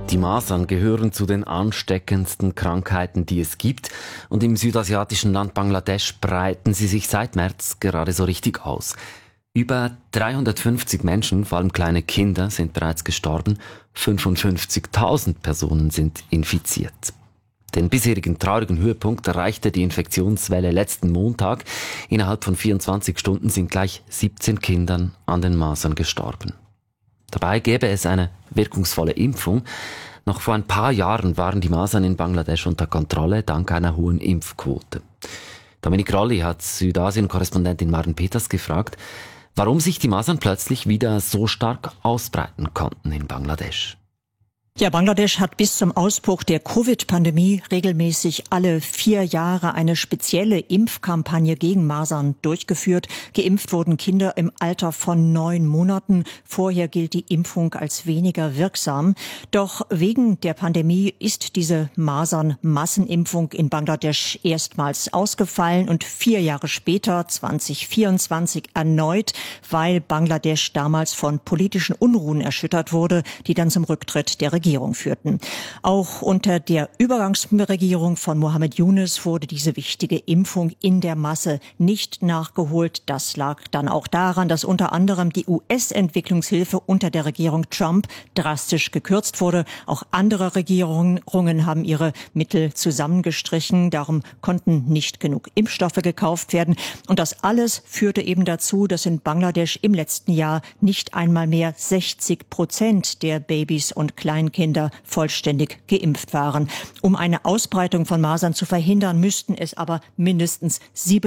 Die Masern gehören zu den ansteckendsten Krankheiten, die es gibt. Und im südasiatischen Land Bangladesch breiten sie sich seit März gerade so richtig aus. Über 350 Menschen, vor allem kleine Kinder, sind bereits gestorben. 55.000 Personen sind infiziert. Den bisherigen traurigen Höhepunkt erreichte die Infektionswelle letzten Montag. Innerhalb von 24 Stunden sind gleich 17 Kindern an den Masern gestorben. Dabei gäbe es eine wirkungsvolle Impfung. Noch vor ein paar Jahren waren die Masern in Bangladesch unter Kontrolle, dank einer hohen Impfquote. Dominik Rolli hat Südasien-Korrespondentin Maren Peters gefragt, warum sich die Masern plötzlich wieder so stark ausbreiten konnten in Bangladesch. Ja, Bangladesch hat bis zum Ausbruch der Covid-Pandemie regelmäßig alle 4 Jahre eine spezielle Impfkampagne gegen Masern durchgeführt. Geimpft wurden Kinder im Alter von 9 Monaten. Vorher gilt die Impfung als weniger wirksam. Doch wegen der Pandemie ist diese Masern-Massenimpfung in Bangladesch erstmals ausgefallen und 4 Jahre später, 2024, erneut, weil Bangladesch damals von politischen Unruhen erschüttert wurde, die dann zum Rücktritt der Regierung führten. Auch unter der Übergangsregierung von Mohammed Yunus wurde diese wichtige Impfung in der Masse nicht nachgeholt. Das lag dann auch daran, dass unter anderem die US-Entwicklungshilfe unter der Regierung Trump drastisch gekürzt wurde. Auch andere Regierungen haben ihre Mittel zusammengestrichen. Darum konnten nicht genug Impfstoffe gekauft werden. Und das alles führte eben dazu, dass in Bangladesch im letzten Jahr nicht einmal mehr 60% der Babys und Kleinkinder vollständig geimpft waren. Um eine Ausbreitung von Masern zu verhindern, müssten es aber mindestens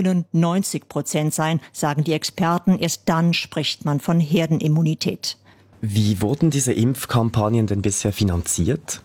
97% sein, sagen die Experten. Erst dann spricht man von Herdenimmunität. Wie wurden diese Impfkampagnen denn bisher finanziert?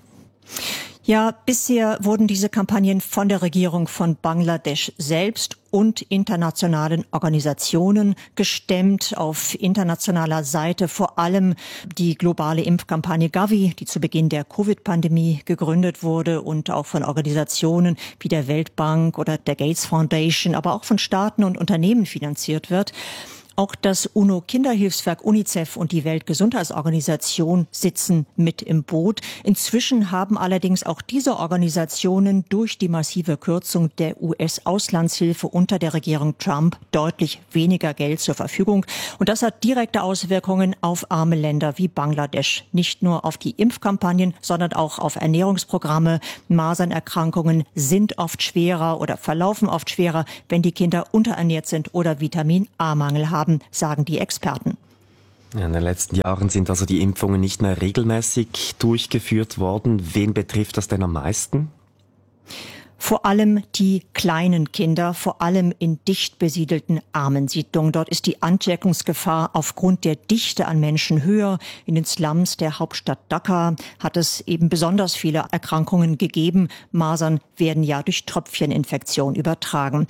Ja, bisher wurden diese Kampagnen von der Regierung von Bangladesch selbst und internationalen Organisationen gestemmt. Auf internationaler Seite vor allem die globale Impfkampagne Gavi, die zu Beginn der Covid-Pandemie gegründet wurde und auch von Organisationen wie der Weltbank oder der Gates Foundation, aber auch von Staaten und Unternehmen finanziert wird. Auch das UNO-Kinderhilfswerk UNICEF und die Weltgesundheitsorganisation sitzen mit im Boot. Inzwischen haben allerdings auch diese Organisationen durch die massive Kürzung der US-Auslandshilfe unter der Regierung Trump deutlich weniger Geld zur Verfügung. Und das hat direkte Auswirkungen auf arme Länder wie Bangladesch. Nicht nur auf die Impfkampagnen, sondern auch auf Ernährungsprogramme. Masernerkrankungen sind oft schwerer oder verlaufen oft schwerer, wenn die Kinder unterernährt sind oder Vitamin-A-Mangel haben, sagen die Experten. Ja, in den letzten Jahren sind also die Impfungen nicht mehr regelmäßig durchgeführt worden. Wen betrifft das denn am meisten? Vor allem die kleinen Kinder, vor allem in dicht besiedelten Armensiedlungen. Dort ist die Ansteckungsgefahr aufgrund der Dichte an Menschen höher. In den Slums der Hauptstadt Dhaka hat es eben besonders viele Erkrankungen gegeben. Masern werden ja durch Tröpfcheninfektion übertragen.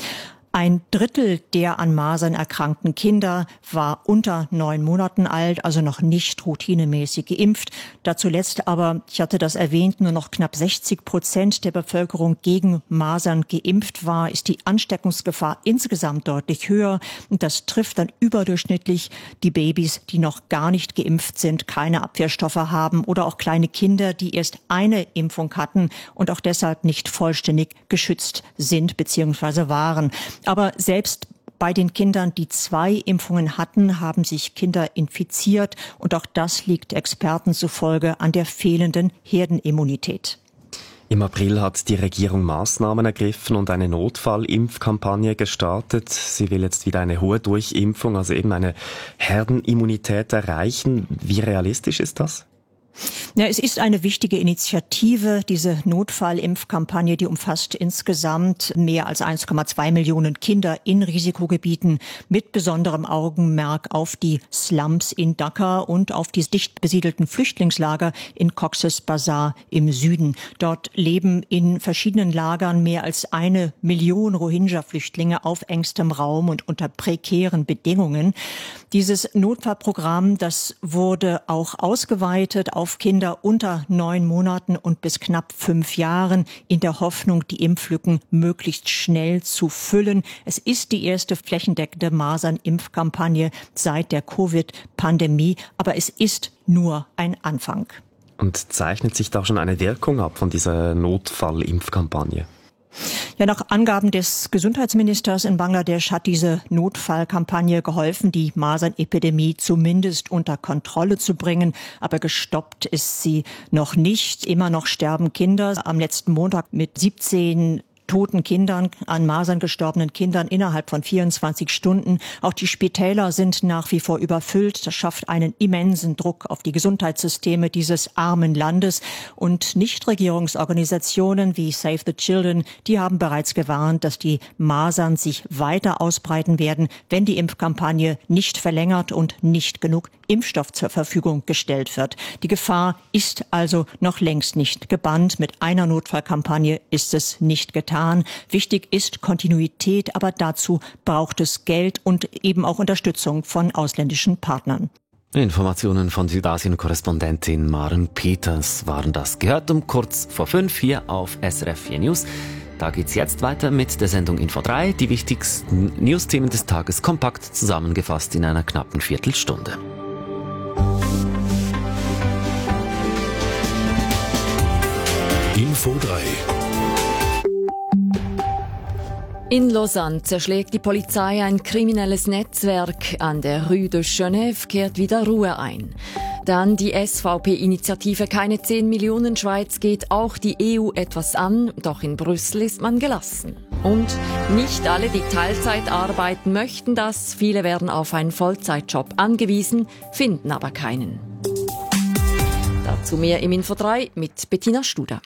1/3 der an Masern erkrankten Kinder war unter 9 Monaten alt, also noch nicht routinemäßig geimpft. Dazu letzt aber, ich hatte das erwähnt, nur noch knapp 60% der Bevölkerung gegen Masern geimpft war, ist die Ansteckungsgefahr insgesamt deutlich höher. Und das trifft dann überdurchschnittlich die Babys, die noch gar nicht geimpft sind, keine Abwehrstoffe haben oder auch kleine Kinder, die erst eine Impfung hatten und auch deshalb nicht vollständig geschützt sind bzw. waren. Aber selbst bei den Kindern, die 2 Impfungen hatten, haben sich Kinder infiziert. Und auch das liegt Experten zufolge an der fehlenden Herdenimmunität. Im April hat die Regierung Maßnahmen ergriffen und eine Notfallimpfkampagne gestartet. Sie will jetzt wieder eine hohe Durchimpfung, also eben eine Herdenimmunität erreichen. Wie realistisch ist das? Ja, es ist eine wichtige Initiative, diese Notfallimpfkampagne, die umfasst insgesamt mehr als 1,2 Millionen Kinder in Risikogebieten mit besonderem Augenmerk auf die Slums in Dhaka und auf die dicht besiedelten Flüchtlingslager in Cox's Bazar im Süden. Dort leben in verschiedenen Lagern mehr als 1 Million Rohingya-Flüchtlinge auf engstem Raum und unter prekären Bedingungen. Dieses Notfallprogramm, das wurde auch ausgeweitet auf Kinder unter 9 Monaten und bis knapp 5 Jahren in der Hoffnung, die Impflücken möglichst schnell zu füllen. Es ist die erste flächendeckende Masernimpfkampagne seit der Covid-Pandemie, aber es ist nur ein Anfang. Und zeichnet sich da schon eine Wirkung ab von dieser Notfallimpfkampagne? Ja, nach Angaben des Gesundheitsministers in Bangladesch hat diese Notfallkampagne geholfen, die Masernepidemie zumindest unter Kontrolle zu bringen. Aber gestoppt ist sie noch nicht. Immer noch sterben Kinder. Am letzten Montag mit 17 toten Kindern, an Masern gestorbenen Kindern innerhalb von 24 Stunden. Auch die Spitäler sind nach wie vor überfüllt. Das schafft einen immensen Druck auf die Gesundheitssysteme dieses armen Landes. Und Nichtregierungsorganisationen wie Save the Children, die haben bereits gewarnt, dass die Masern sich weiter ausbreiten werden, wenn die Impfkampagne nicht verlängert und nicht genug Impfstoff zur Verfügung gestellt wird. Die Gefahr ist also noch längst nicht gebannt. Mit einer Notfallkampagne ist es nicht getan. Wichtig ist Kontinuität, aber dazu braucht es Geld und eben auch Unterstützung von ausländischen Partnern. Informationen von Südasien-Korrespondentin Maren Peters waren das. Gehört um kurz vor 5 hier auf SRF 4 News. Da geht's jetzt weiter mit der Sendung Info 3. Die wichtigsten News-Themen des Tages kompakt zusammengefasst in einer knappen Viertelstunde. Info 3. In Lausanne zerschlägt die Polizei ein kriminelles Netzwerk. An der Rue de Genève kehrt wieder Ruhe ein. Dann die SVP-Initiative Keine 10 Millionen Schweiz geht auch die EU etwas an, doch in Brüssel ist man gelassen. Und nicht alle, die Teilzeit arbeiten, möchten das. Viele werden auf einen Vollzeitjob angewiesen, finden aber keinen. Dazu mehr im Info 3 mit Bettina Studer.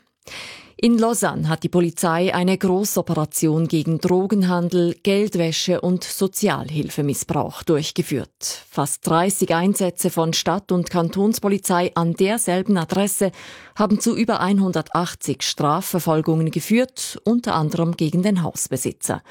In Lausanne hat die Polizei eine Grossoperation gegen Drogenhandel, Geldwäsche und Sozialhilfemissbrauch durchgeführt. Fast 30 Einsätze von Stadt- und Kantonspolizei an derselben Adresse haben zu über 180 Strafverfolgungen geführt, unter anderem gegen den Hausbesitzer.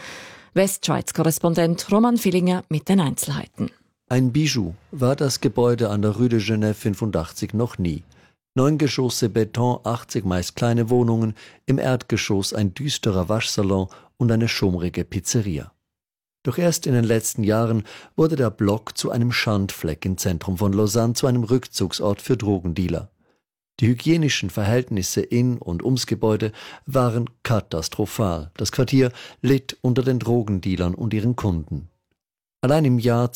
Westschweiz-Korrespondent Roman Villinger mit den Einzelheiten. Ein Bijou war das Gebäude an der Rue de Genève 85 noch nie. 9 Geschosse Beton, 80 meist kleine Wohnungen, im Erdgeschoss ein düsterer Waschsalon und eine schummrige Pizzeria. Doch erst in den letzten Jahren wurde der Block zu einem Schandfleck im Zentrum von Lausanne, zu einem Rückzugsort für Drogendealer. Die hygienischen Verhältnisse in und ums Gebäude waren katastrophal. Das Quartier litt unter den Drogendealern und ihren Kunden. Allein im Jahr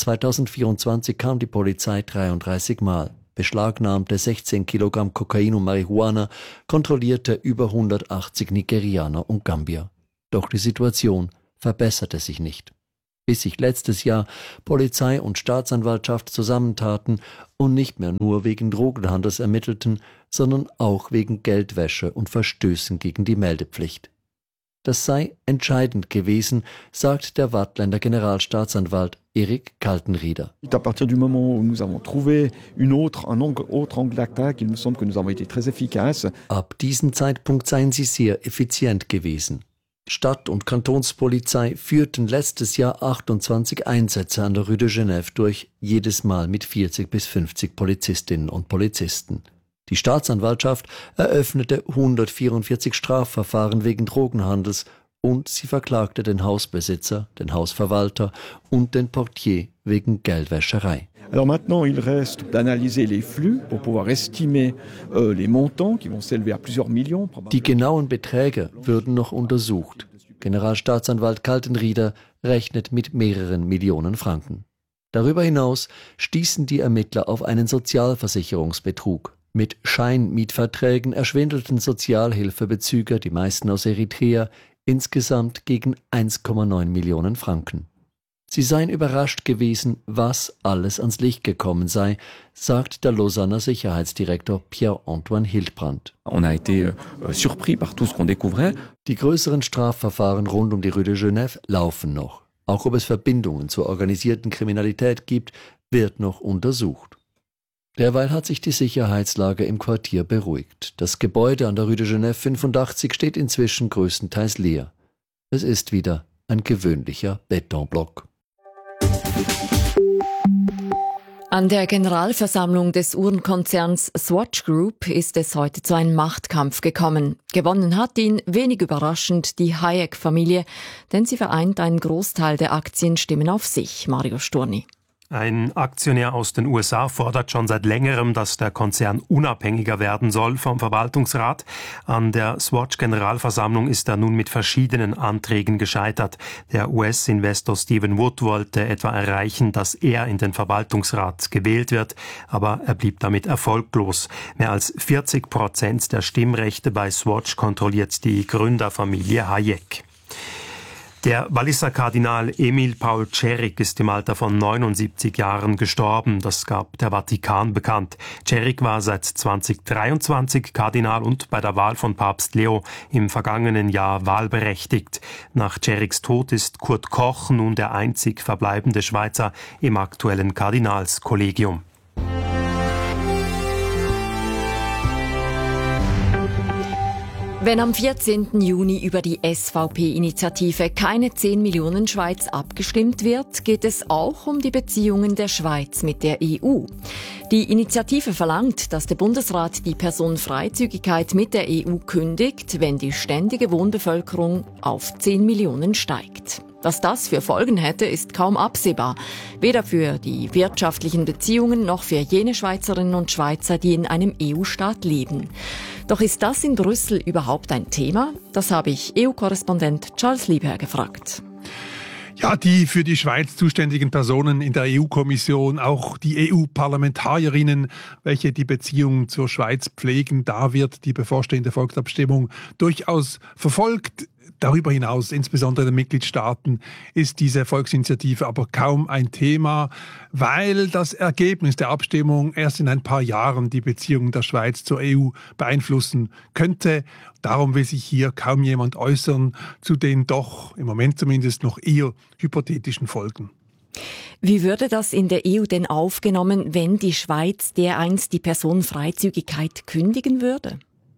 2024 kam die Polizei 33 Mal. Beschlagnahmte 16 Kilogramm Kokain und Marihuana, kontrollierte über 180 Nigerianer und Gambier. Doch die Situation verbesserte sich nicht. Bis sich letztes Jahr Polizei und Staatsanwaltschaft zusammentaten und nicht mehr nur wegen Drogenhandels ermittelten, sondern auch wegen Geldwäsche und Verstößen gegen die Meldepflicht. Das sei entscheidend gewesen, sagt der Waadtländer Generalstaatsanwalt Erik Kaltenrieder. À partir du moment où nous avons trouvé un autre angle d'attaque, il me semble que nous avons été très efficaces. Ab diesem Zeitpunkt seien sie sehr effizient gewesen. Stadt- und Kantonspolizei führten letztes Jahr 28 Einsätze an der Rue de Genève durch, jedes Mal mit 40 bis 50 Polizistinnen und Polizisten. Die Staatsanwaltschaft eröffnete 144 Strafverfahren wegen Drogenhandels und sie verklagte den Hausbesitzer, den Hausverwalter und den Portier wegen Geldwäscherei. Alors maintenant, il reste d'analyser les flux pour pouvoir estimer les montants qui vont s'élever à plusieurs millions. Die genauen Beträge würden noch untersucht. Generalstaatsanwalt Kaltenrieder rechnet mit mehreren Millionen Franken. Darüber hinaus stießen die Ermittler auf einen Sozialversicherungsbetrug. Mit Scheinmietverträgen erschwindelten Sozialhilfebezüger, die meisten aus Eritrea, insgesamt gegen 1,9 Millionen Franken. Sie seien überrascht gewesen, was alles ans Licht gekommen sei, sagt der Lausanner Sicherheitsdirektor Pierre-Antoine Hildbrand. On a été surpris par tout ce qu'on découvrait. Die größeren Strafverfahren rund um die Rue de Genève laufen noch. Auch ob es Verbindungen zur organisierten Kriminalität gibt, wird noch untersucht. Derweil hat sich die Sicherheitslage im Quartier beruhigt. Das Gebäude an der Rue de Genève 85 steht inzwischen größtenteils leer. Es ist wieder ein gewöhnlicher Betonblock. An der Generalversammlung des Uhrenkonzerns Swatch Group ist es heute zu einem Machtkampf gekommen. Gewonnen hat ihn, wenig überraschend, die Hayek-Familie, denn sie vereint einen Großteil der Aktienstimmen auf sich. Mario Storni. Ein Aktionär aus den USA fordert schon seit längerem, dass der Konzern unabhängiger werden soll vom Verwaltungsrat. An der Swatch-Generalversammlung ist er nun mit verschiedenen Anträgen gescheitert. Der US-Investor Stephen Wood wollte etwa erreichen, dass er in den Verwaltungsrat gewählt wird, aber er blieb damit erfolglos. Mehr als 40% der Stimmrechte bei Swatch kontrolliert die Gründerfamilie Hayek. Der Walliser Kardinal Emil Paul Cerik ist im Alter von 79 Jahren gestorben. Das gab der Vatikan bekannt. Cerik war seit 2023 Kardinal und bei der Wahl von Papst Leo im vergangenen Jahr wahlberechtigt. Nach Ceriks Tod ist Kurt Koch nun der einzig verbleibende Schweizer im aktuellen Kardinalskollegium. Wenn am 14. Juni über die SVP-Initiative Keine 10 Millionen Schweiz abgestimmt wird, geht es auch um die Beziehungen der Schweiz mit der EU. Die Initiative verlangt, dass der Bundesrat die Personenfreizügigkeit mit der EU kündigt, wenn die ständige Wohnbevölkerung auf 10 Millionen steigt. Was das für Folgen hätte, ist kaum absehbar. Weder für die wirtschaftlichen Beziehungen noch für jene Schweizerinnen und Schweizer, die in einem EU-Staat leben. Doch ist das in Brüssel überhaupt ein Thema? Das habe ich EU-Korrespondent Charles Lieber gefragt. Ja, die für die Schweiz zuständigen Personen in der EU-Kommission, auch die EU-Parlamentarierinnen, welche die Beziehungen zur Schweiz pflegen, da wird die bevorstehende Volksabstimmung durchaus verfolgt. Darüber hinaus, insbesondere in den Mitgliedstaaten, ist diese Volksinitiative aber kaum ein Thema, weil das Ergebnis der Abstimmung erst in ein paar Jahren die Beziehungen der Schweiz zur EU beeinflussen könnte. Darum will sich hier kaum jemand äußern zu den doch im Moment zumindest noch eher hypothetischen Folgen. Wie würde das in der EU denn aufgenommen, wenn die Schweiz dereinst die Personenfreizügigkeit kündigen würde?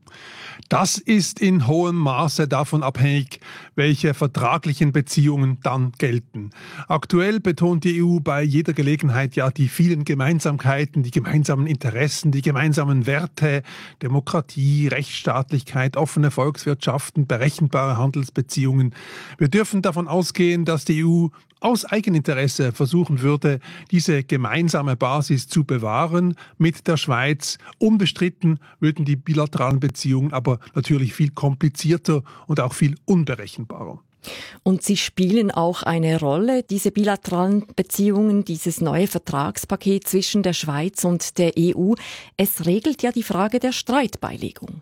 Das ist in hohem Maße davon abhängig, welche vertraglichen Beziehungen dann gelten. Aktuell betont die EU bei jeder Gelegenheit ja die vielen Gemeinsamkeiten, die gemeinsamen Interessen, die gemeinsamen Werte, Demokratie, Rechtsstaatlichkeit, offene Volkswirtschaften, berechenbare Handelsbeziehungen. Wir dürfen davon ausgehen, dass die EU aus Eigeninteresse versuchen würde, diese gemeinsame Basis zu bewahren mit der Schweiz. Unbestritten würden die bilateralen Beziehungen aber natürlich viel komplizierter und auch viel unberechenbarer. Und sie spielen auch eine Rolle, diese bilateralen Beziehungen, dieses neue Vertragspaket zwischen der Schweiz und der EU. Es regelt ja die Frage der Streitbeilegung.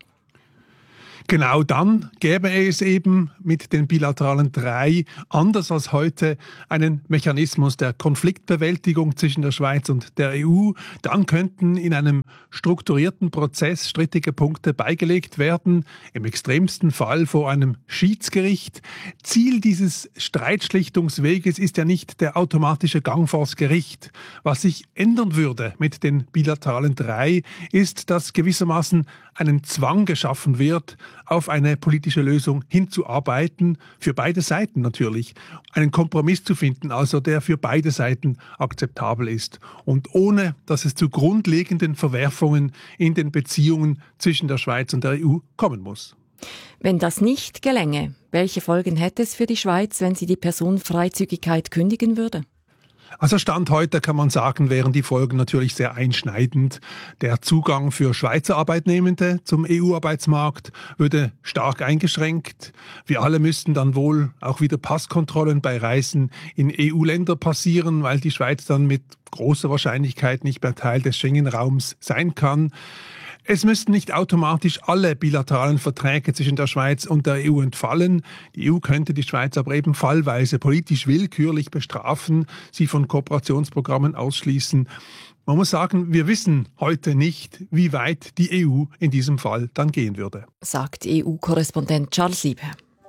Genau dann gäbe es eben mit den bilateralen 3, anders als heute, einen Mechanismus der Konfliktbewältigung zwischen der Schweiz und der EU. Dann könnten in einem strukturierten Prozess strittige Punkte beigelegt werden, im extremsten Fall vor einem Schiedsgericht. Ziel dieses Streitschlichtungsweges ist ja nicht der automatische Gang vors Gericht. Was sich ändern würde mit den bilateralen 3, ist, dass gewissermaßen einen Zwang geschaffen wird, auf eine politische Lösung hinzuarbeiten, für beide Seiten natürlich, einen Kompromiss zu finden, also der für beide Seiten akzeptabel ist und ohne, dass es zu grundlegenden Verwerfungen in den Beziehungen zwischen der Schweiz und der EU kommen muss. Wenn das nicht gelänge, welche Folgen hätte es für die Schweiz, wenn sie die Personenfreizügigkeit kündigen würde? Also Stand heute kann man sagen, wären die Folgen natürlich sehr einschneidend. Der Zugang für Schweizer Arbeitnehmende zum EU-Arbeitsmarkt würde stark eingeschränkt. Wir alle müssten dann wohl auch wieder Passkontrollen bei Reisen in EU-Länder passieren, weil die Schweiz dann mit großer Wahrscheinlichkeit nicht mehr Teil des Schengen-Raums sein kann. Es müssten nicht automatisch alle bilateralen Verträge zwischen der Schweiz und der EU entfallen. Die EU könnte die Schweiz aber eben fallweise politisch willkürlich bestrafen, sie von Kooperationsprogrammen ausschließen. Man muss sagen, wir wissen heute nicht, wie weit die EU in diesem Fall dann gehen würde. Sagt EU-Korrespondent Charles Lieber.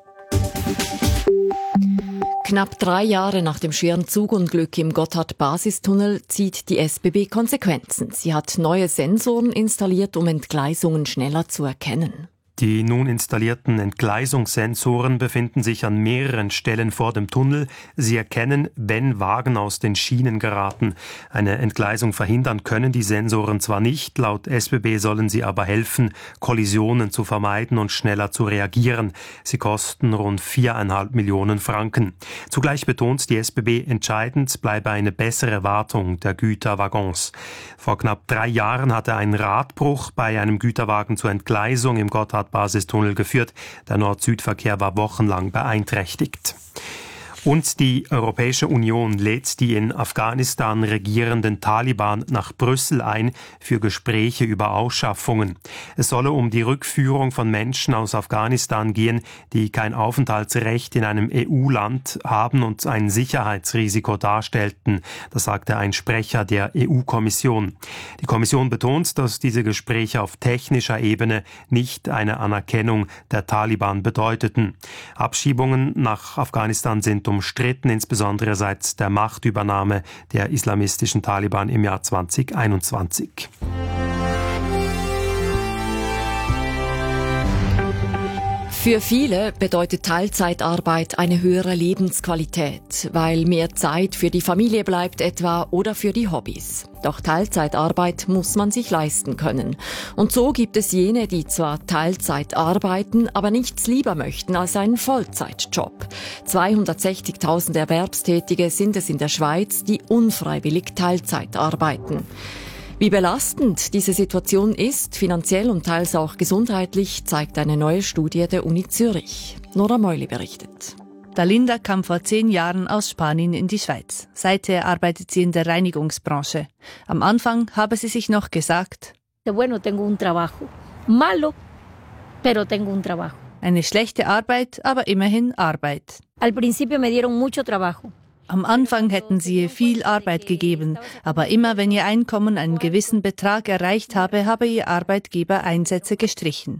Knapp 3 Jahre nach dem schweren Zugunglück im Gotthard-Basistunnel zieht die SBB Konsequenzen. Sie hat neue Sensoren installiert, um Entgleisungen schneller zu erkennen. Die nun installierten Entgleisungssensoren befinden sich an mehreren Stellen vor dem Tunnel. Sie erkennen, wenn Wagen aus den Schienen geraten. Eine Entgleisung verhindern können die Sensoren zwar nicht, laut SBB sollen sie aber helfen, Kollisionen zu vermeiden und schneller zu reagieren. Sie kosten rund 4,5 Millionen Franken. Zugleich betont die SBB, entscheidend bleibe eine bessere Wartung der Güterwaggons. Vor knapp 3 Jahren hatte ein Radbruch bei einem Güterwagen zur Entgleisung im Gotthard-Basistunnel geführt. Der Nord-Süd-Verkehr war wochenlang beeinträchtigt. Und die Europäische Union lädt die in Afghanistan regierenden Taliban nach Brüssel ein für Gespräche über Ausschaffungen. Es solle um die Rückführung von Menschen aus Afghanistan gehen, die kein Aufenthaltsrecht in einem EU-Land haben und ein Sicherheitsrisiko darstellten. Das sagte ein Sprecher der EU-Kommission. Die Kommission betont, dass diese Gespräche auf technischer Ebene nicht eine Anerkennung der Taliban bedeuteten. Abschiebungen nach Afghanistan sind umstritten, insbesondere seit der Machtübernahme der islamistischen Taliban im Jahr 2021. Für viele bedeutet Teilzeitarbeit eine höhere Lebensqualität, weil mehr Zeit für die Familie bleibt etwa oder für die Hobbys. Doch Teilzeitarbeit muss man sich leisten können. Und so gibt es jene, die zwar Teilzeit arbeiten, aber nichts lieber möchten als einen Vollzeitjob. 260.000 Erwerbstätige sind es in der Schweiz, die unfreiwillig Teilzeit arbeiten. Wie belastend diese Situation ist, finanziell und teils auch gesundheitlich, zeigt eine neue Studie der Uni Zürich. Nora Meuli berichtet. Dalinda kam vor 10 Jahren aus Spanien in die Schweiz. Seither arbeitet sie in der Reinigungsbranche. Am Anfang habe sie sich noch gesagt, bueno, tengo un trabajo. Malo, pero tengo un trabajo. Eine schlechte Arbeit, aber immerhin Arbeit. Al principio me dieron mucho trabajo. Am Anfang hätten sie ihr viel Arbeit gegeben, aber immer wenn ihr Einkommen einen gewissen Betrag erreicht habe, habe ihr Arbeitgeber Einsätze gestrichen.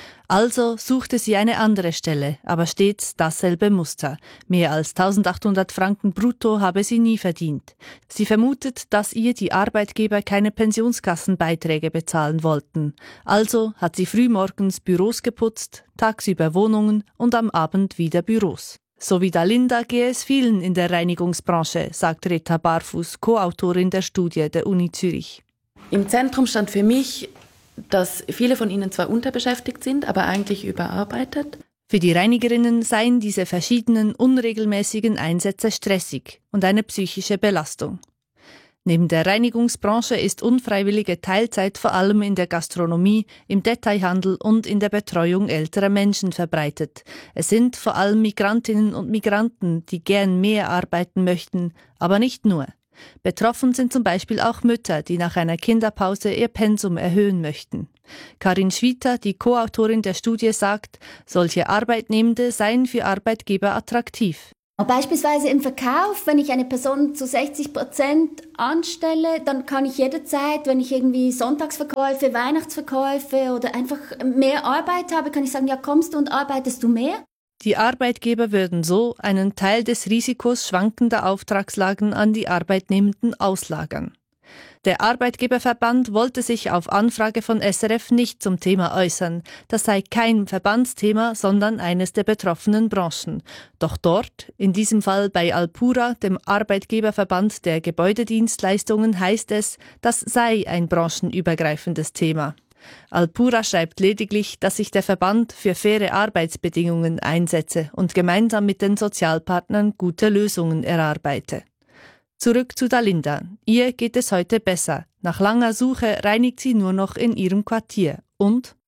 Also suchte sie eine andere Stelle, aber stets dasselbe Muster. Mehr als 1.800 Franken brutto habe sie nie verdient. Sie vermutet, dass ihr die Arbeitgeber keine Pensionskassenbeiträge bezahlen wollten. Also hat sie frühmorgens Büros geputzt, tagsüber Wohnungen und am Abend wieder Büros. So wie Dalinda gehe es vielen in der Reinigungsbranche, sagt Rita Barfuß, Co-Autorin der Studie der Uni Zürich. Im Zentrum stand für mich, dass viele von ihnen zwar unterbeschäftigt sind, aber eigentlich überarbeitet. Für die Reinigerinnen seien diese verschiedenen unregelmäßigen Einsätze stressig und eine psychische Belastung. Neben der Reinigungsbranche ist unfreiwillige Teilzeit vor allem in der Gastronomie, im Detailhandel und in der Betreuung älterer Menschen verbreitet. Es sind vor allem Migrantinnen und Migranten, die gern mehr arbeiten möchten, aber nicht nur. Betroffen sind zum Beispiel auch Mütter, die nach einer Kinderpause ihr Pensum erhöhen möchten. Karin Schwieter, die Co-Autorin der Studie, sagt, solche Arbeitnehmende seien für Arbeitgeber attraktiv. Beispielsweise im Verkauf, wenn ich eine Person zu 60% anstelle, dann kann ich jederzeit, wenn ich irgendwie Sonntagsverkäufe, Weihnachtsverkäufe oder einfach mehr Arbeit habe, kann ich sagen, ja, kommst du und arbeitest du mehr? Die Arbeitgeber würden so einen Teil des Risikos schwankender Auftragslagen an die Arbeitnehmenden auslagern. Der Arbeitgeberverband wollte sich auf Anfrage von SRF nicht zum Thema äußern. Das sei kein Verbandsthema, sondern eines der betroffenen Branchen. Doch dort, in diesem Fall bei Alpura, dem Arbeitgeberverband der Gebäudedienstleistungen, heißt es, das sei ein branchenübergreifendes Thema. Alpura schreibt lediglich, dass sich der Verband für faire Arbeitsbedingungen einsetze und gemeinsam mit den Sozialpartnern gute Lösungen erarbeite. Zurück zu Dalinda. Ihr geht es heute besser. Nach langer Suche reinigt sie nur noch in ihrem Quartier. Und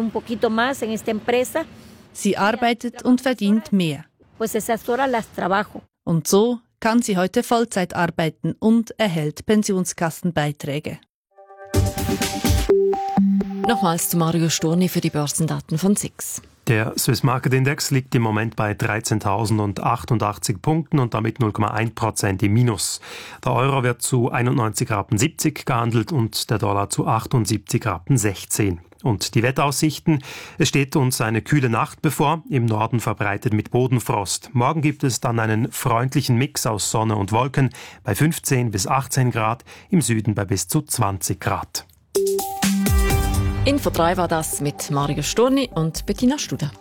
sie arbeitet und verdient mehr. Und so kann sie heute Vollzeit arbeiten und erhält Pensionskassenbeiträge. Nochmals zu Mario Storni für die Börsendaten von SIX. Der Swiss Market Index liegt im Moment bei 13.088 Punkten und damit 0,1% im Minus. Der Euro wird zu 91,70 Rappen gehandelt und der Dollar zu 78,16 Rappen. Und die Wetteraussichten: Es steht uns eine kühle Nacht bevor, im Norden verbreitet mit Bodenfrost. Morgen gibt es dann einen freundlichen Mix aus Sonne und Wolken bei 15 bis 18 Grad, im Süden bei bis zu 20 Grad. Info 3 war das mit Mario Storni und Bettina Studer.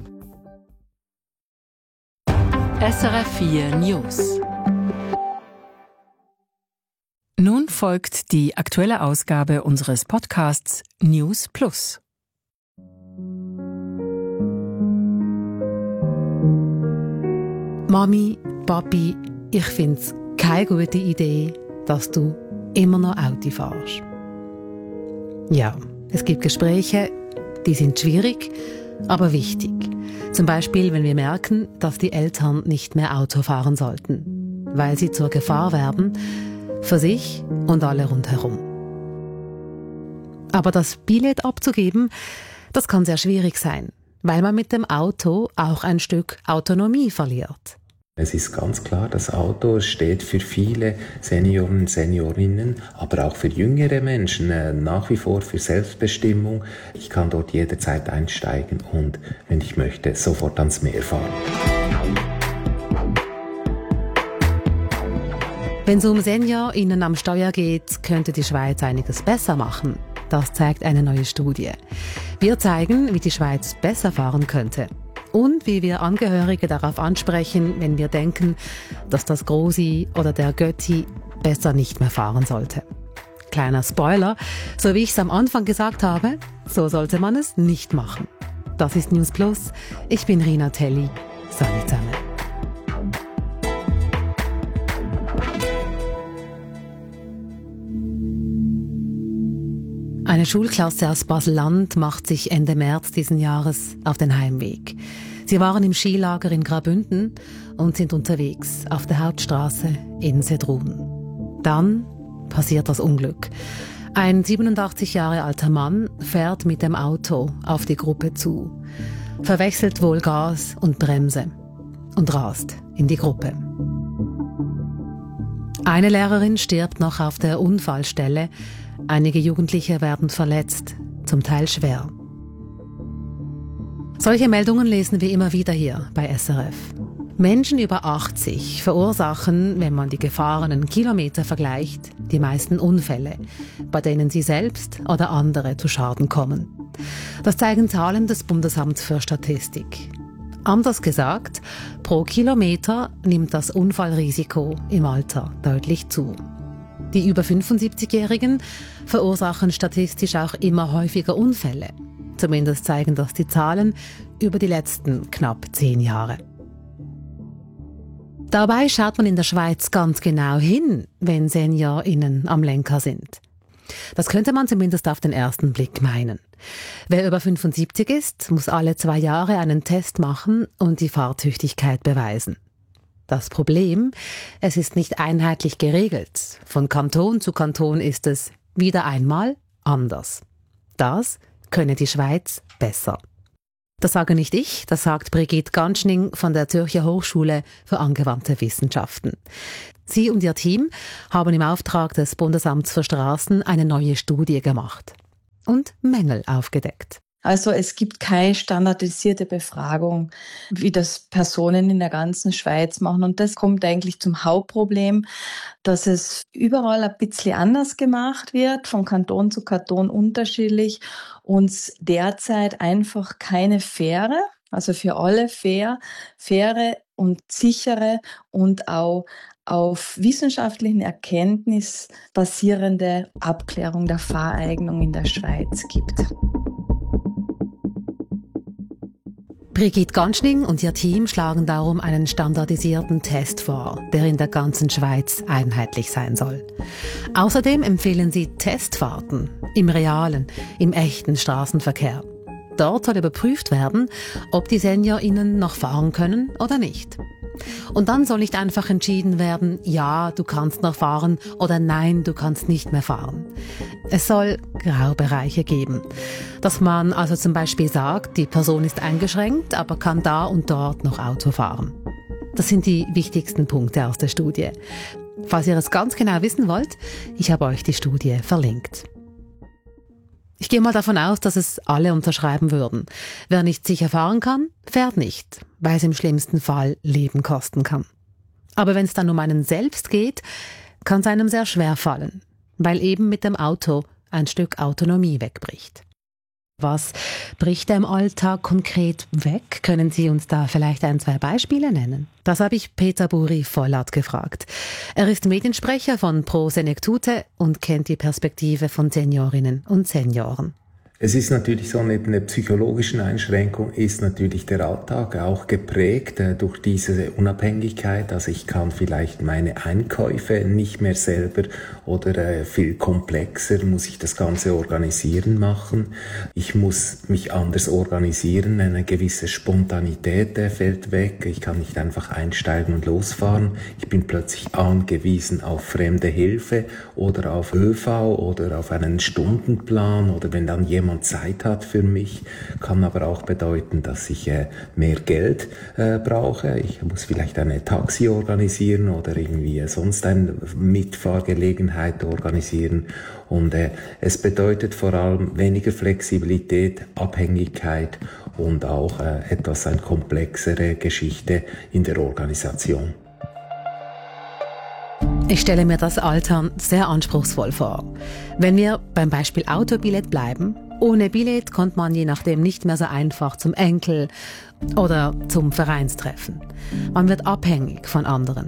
SRF 4 News. Nun folgt die aktuelle Ausgabe unseres Podcasts News Plus. Mami, Papi, ich finde es keine gute Idee, dass du immer noch Auto fährst. Ja, es gibt Gespräche, die sind schwierig, aber wichtig. Zum Beispiel, wenn wir merken, dass die Eltern nicht mehr Auto fahren sollten, weil sie zur Gefahr werden, für sich und alle rundherum. Aber das Billett abzugeben, das kann sehr schwierig sein, weil man mit dem Auto auch ein Stück Autonomie verliert. Es ist ganz klar, das Auto steht für viele Senioren und Seniorinnen, aber auch für jüngere Menschen nach wie vor für Selbstbestimmung. Ich kann dort jederzeit einsteigen und, wenn ich möchte, sofort ans Meer fahren. Wenn es um SeniorInnen am Steuer geht, könnte die Schweiz einiges besser machen. Das zeigt eine neue Studie. Wir zeigen, wie die Schweiz besser fahren könnte. Und wie wir Angehörige darauf ansprechen, wenn wir denken, dass das Grosi oder der Götti besser nicht mehr fahren sollte. Kleiner Spoiler, so wie ich es am Anfang gesagt habe, so sollte man es nicht machen. Das ist News Plus. Ich bin Rina Telli. Salut zusammen. Eine Schulklasse aus Basel-Land macht sich Ende März diesen Jahres auf den Heimweg. Sie waren im Skilager in Graubünden und sind unterwegs auf der Hauptstraße in Sedrun. Dann passiert das Unglück. Ein 87 Jahre alter Mann fährt mit dem Auto auf die Gruppe zu, verwechselt wohl Gas und Bremse und rast in die Gruppe. Eine Lehrerin stirbt noch auf der Unfallstelle. Einige Jugendliche werden verletzt, zum Teil schwer. Solche Meldungen lesen wir immer wieder hier bei SRF. Menschen über 80 verursachen, wenn man die gefahrenen Kilometer vergleicht, die meisten Unfälle, bei denen sie selbst oder andere zu Schaden kommen. Das zeigen Zahlen des Bundesamts für Statistik. Anders gesagt, pro Kilometer nimmt das Unfallrisiko im Alter deutlich zu. Die über 75-Jährigen verursachen statistisch auch immer häufiger Unfälle. Zumindest zeigen das die Zahlen über die letzten knapp 10 Jahre. Dabei schaut man in der Schweiz ganz genau hin, wenn SeniorInnen am Lenker sind. Das könnte man zumindest auf den ersten Blick meinen. Wer über 75 ist, muss alle 2 Jahre einen Test machen und die Fahrtüchtigkeit beweisen. Das Problem, es ist nicht einheitlich geregelt. Von Kanton zu Kanton ist es wieder einmal anders. Das könne die Schweiz besser. Das sage nicht ich, das sagt Brigitte Ganschning von der Zürcher Hochschule für angewandte Wissenschaften. Sie und ihr Team haben im Auftrag des Bundesamts für Straßen eine neue Studie gemacht und Mängel aufgedeckt. Also es gibt keine standardisierte Befragung, wie das Personen in der ganzen Schweiz machen. Und das kommt eigentlich zum Hauptproblem, dass es überall ein bisschen anders gemacht wird, von Kanton zu Kanton unterschiedlich und derzeit einfach keine faire, also für alle faire und sichere und auch auf wissenschaftlichen Erkenntnis basierende Abklärung der Fahreignung in der Schweiz gibt. Brigitte Ganschning und ihr Team schlagen darum einen standardisierten Test vor, der in der ganzen Schweiz einheitlich sein soll. Außerdem empfehlen sie Testfahrten im realen, im echten Straßenverkehr. Dort soll überprüft werden, ob die SeniorInnen noch fahren können oder nicht. Und dann soll nicht einfach entschieden werden, ja, du kannst noch fahren oder nein, du kannst nicht mehr fahren. Es soll Graubereiche geben. Dass man also zum Beispiel sagt, die Person ist eingeschränkt, aber kann da und dort noch Auto fahren. Das sind die wichtigsten Punkte aus der Studie. Falls ihr es ganz genau wissen wollt, ich habe euch die Studie verlinkt. Ich gehe mal davon aus, dass es alle unterschreiben würden. Wer nicht sicher fahren kann, fährt nicht, weil es im schlimmsten Fall Leben kosten kann. Aber wenn es dann um einen selbst geht, kann es einem sehr schwer fallen, weil eben mit dem Auto ein Stück Autonomie wegbricht. Was bricht im Alltag konkret weg? Können Sie uns da vielleicht 1-2 Beispiele nennen? Das habe ich Peter Buri-Vollert gefragt. Er ist Mediensprecher von Pro Senectute und kennt die Perspektive von Seniorinnen und Senioren. Es ist natürlich so, neben der psychologischen Einschränkung ist natürlich der Alltag auch geprägt durch diese Unabhängigkeit. Also ich kann vielleicht meine Einkäufe nicht mehr selber oder viel komplexer muss ich das Ganze organisieren machen. Ich muss mich anders organisieren, eine gewisse Spontanität fällt weg. Ich kann nicht einfach einsteigen und losfahren. Ich bin plötzlich angewiesen auf fremde Hilfe oder auf ÖV oder auf einen Stundenplan oder wenn dann jemand Zeit hat für mich, kann aber auch bedeuten, dass ich mehr Geld brauche. Ich muss vielleicht eine Taxi organisieren oder irgendwie sonst eine Mitfahrgelegenheit organisieren. Und es bedeutet vor allem weniger Flexibilität, Abhängigkeit und auch etwas eine komplexere Geschichte in der Organisation. Ich stelle mir das Altern sehr anspruchsvoll vor. Wenn wir beim Beispiel Autobillett bleiben, ohne Billett kommt man je nachdem nicht mehr so einfach zum Enkel oder zum Vereinstreffen. Man wird abhängig von anderen.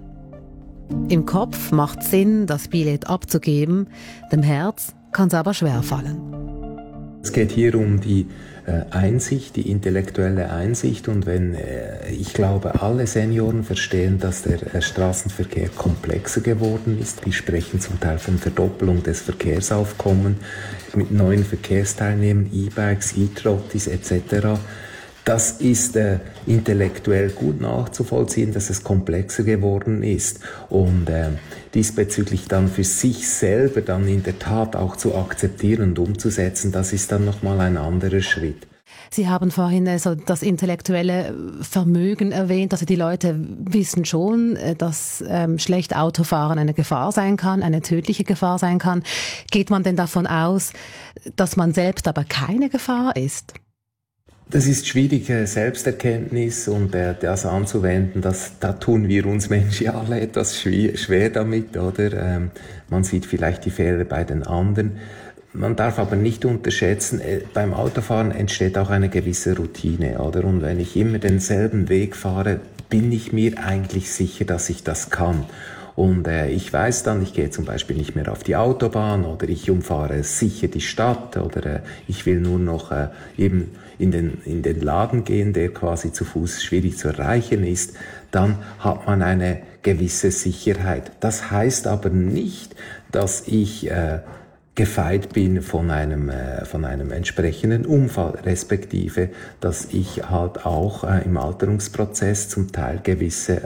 Im Kopf macht Sinn, das Billett abzugeben, dem Herz kann es aber schwerfallen. Es geht hier um die Einsicht, die intellektuelle Einsicht und wenn ich glaube, alle Senioren verstehen, dass der Straßenverkehr komplexer geworden ist. Wir sprechen zum Teil von Verdoppelung des Verkehrsaufkommens mit neuen Verkehrsteilnehmern, E-Bikes, E-Trottis etc. Das ist intellektuell gut nachzuvollziehen, dass es komplexer geworden ist und diesbezüglich dann für sich selber dann in der Tat auch zu akzeptieren und umzusetzen, das ist dann nochmal ein anderer Schritt. Sie haben vorhin also das intellektuelle Vermögen erwähnt, also die Leute wissen schon, dass schlecht Autofahren eine Gefahr sein kann, eine tödliche Gefahr sein kann. Geht man denn davon aus, dass man selbst aber keine Gefahr ist? Das ist schwierig, Selbsterkenntnis und das anzuwenden, da tun wir uns Menschen alle etwas schwer damit, oder? Man sieht vielleicht die Fehler bei den anderen. Man darf aber nicht unterschätzen, beim Autofahren entsteht auch eine gewisse Routine, oder? Und wenn ich immer denselben Weg fahre, bin ich mir eigentlich sicher, dass ich das kann. Und ich weiß dann, ich gehe zum Beispiel nicht mehr auf die Autobahn oder ich umfahre sicher die Stadt oder ich will nur noch eben in den Laden gehen, der quasi zu Fuß schwierig zu erreichen ist, dann hat man eine gewisse Sicherheit. Das heißt aber nicht, dass ich gefeit bin von einem entsprechenden Unfall, respektive, dass ich halt auch im Alterungsprozess zum Teil gewisse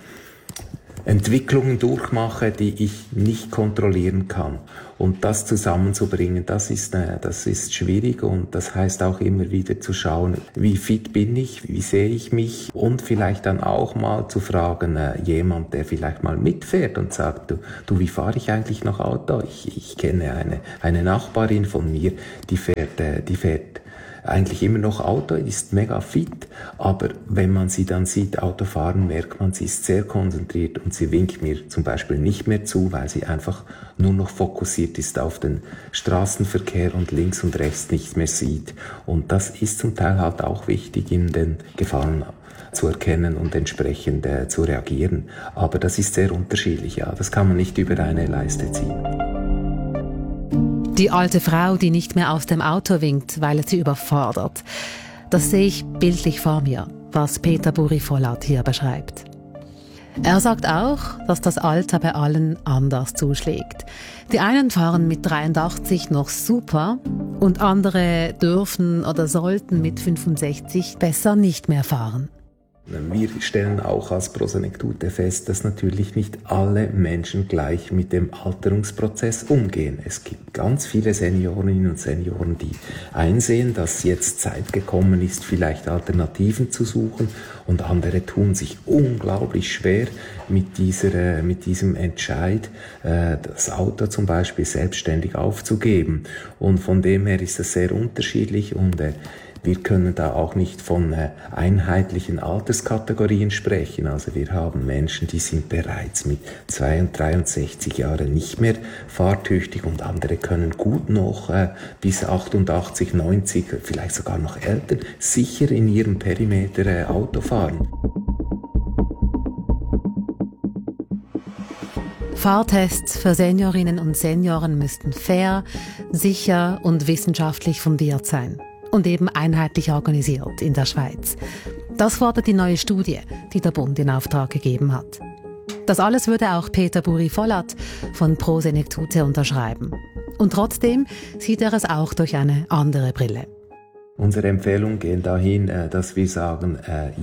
Entwicklungen durchmache, die ich nicht kontrollieren kann. Und das zusammenzubringen, das ist schwierig und das heißt auch immer wieder zu schauen, wie fit bin ich, wie sehe ich mich und vielleicht dann auch mal zu fragen, jemand, der vielleicht mal mitfährt und sagt, du wie fahre ich eigentlich noch Auto? Ich kenne eine Nachbarin von mir, die fährt eigentlich immer noch Auto, ist mega fit, aber wenn man sie dann sieht, Autofahren, merkt man, sie ist sehr konzentriert und sie winkt mir zum Beispiel nicht mehr zu, weil sie einfach nur noch fokussiert ist auf den Straßenverkehr und links und rechts nichts mehr sieht. Und das ist zum Teil halt auch wichtig, in den Gefahren zu erkennen und entsprechend zu reagieren. Aber das ist sehr unterschiedlich, ja, das kann man nicht über eine Leiste ziehen. Die alte Frau, die nicht mehr aus dem Auto winkt, weil es sie überfordert. Das sehe ich bildlich vor mir, was Peter Buri-Vollert hier beschreibt. Er sagt auch, dass das Alter bei allen anders zuschlägt. Die einen fahren mit 83 noch super und andere dürfen oder sollten mit 65 besser nicht mehr fahren. Wir stellen auch als Pro Senectute fest, dass natürlich nicht alle Menschen gleich mit dem Alterungsprozess umgehen. Es gibt ganz viele Seniorinnen und Senioren, die einsehen, dass jetzt Zeit gekommen ist, vielleicht Alternativen zu suchen, und andere tun sich unglaublich schwer mit diesem Entscheid, das Auto zum Beispiel selbstständig aufzugeben. Und von dem her ist das sehr unterschiedlich und Wir können da auch nicht von einheitlichen Alterskategorien sprechen. Also wir haben Menschen, die sind bereits mit 62 Jahren nicht mehr fahrtüchtig und andere können gut noch bis 88, 90, vielleicht sogar noch älter, sicher in ihrem Perimeter Auto fahren. Fahrtests für Seniorinnen und Senioren müssten fair, sicher und wissenschaftlich fundiert sein und eben einheitlich organisiert in der Schweiz. Das fordert die neue Studie, die der Bund in Auftrag gegeben hat. Das alles würde auch Peter Buri-Vollat von Pro Senectute unterschreiben. Und trotzdem sieht er es auch durch eine andere Brille. Unsere Empfehlungen gehen dahin, dass wir sagen,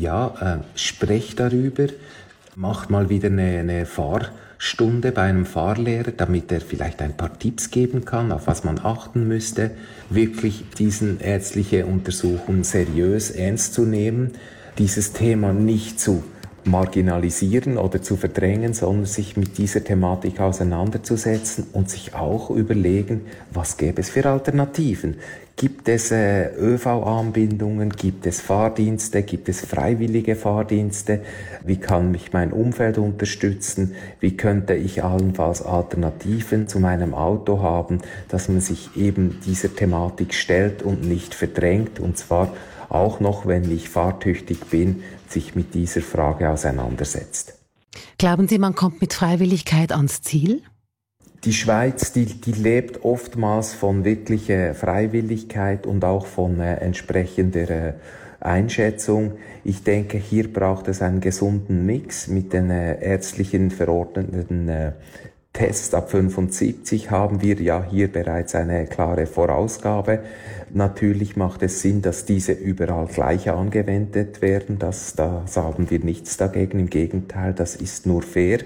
sprecht darüber, macht mal wieder eine Fahrstunde bei einem Fahrlehrer, damit er vielleicht ein paar Tipps geben kann, auf was man achten müsste, wirklich diesen ärztliche Untersuchungen seriös ernst zu nehmen, dieses Thema nicht zu marginalisieren oder zu verdrängen, sondern sich mit dieser Thematik auseinanderzusetzen und sich auch überlegen, was gäbe es für Alternativen. Gibt es ÖV-Anbindungen, gibt es Fahrdienste, gibt es freiwillige Fahrdienste? Wie kann mich mein Umfeld unterstützen? Wie könnte ich allenfalls Alternativen zu meinem Auto haben, dass man sich eben dieser Thematik stellt und nicht verdrängt, und zwar auch noch, wenn ich fahrtüchtig bin, sich mit dieser Frage auseinandersetzt. Glauben Sie, man kommt mit Freiwilligkeit ans Ziel? Die Schweiz, die lebt oftmals von wirklicher Freiwilligkeit und auch von entsprechender Einschätzung. Ich denke, hier braucht es einen gesunden Mix mit den ärztlichen verordneten Tests. Ab 75 haben wir ja hier bereits eine klare Vorausgabe. Natürlich macht es Sinn, dass diese überall gleich angewendet werden. Da sagen wir nichts dagegen. Im Gegenteil, das ist nur fair.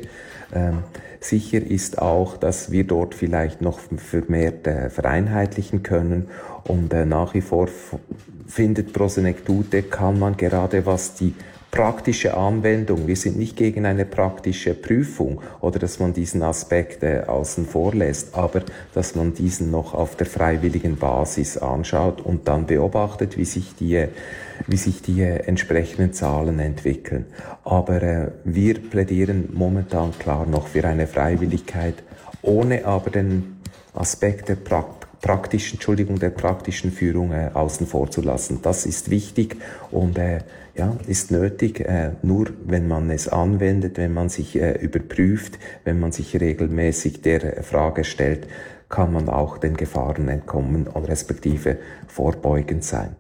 Sicher ist auch, dass wir dort vielleicht noch vermehrt vereinheitlichen können. Und nach wie vor findet Pro Senectute, kann man gerade was die praktische Anwendung, wir sind nicht gegen eine praktische Prüfung oder dass man diesen Aspekt außen vor lässt, aber dass man diesen noch auf der freiwilligen Basis anschaut und dann beobachtet, wie sich die entsprechenden Zahlen entwickeln. Aber wir plädieren momentan klar noch für eine Freiwilligkeit, ohne aber den Aspekt der praktischen Führung außen vor zu lassen. Das ist wichtig und ist nötig. Nur wenn man es anwendet, wenn man sich überprüft, wenn man sich regelmäßig der Frage stellt, kann man auch den Gefahren entkommen und respektive vorbeugend sein.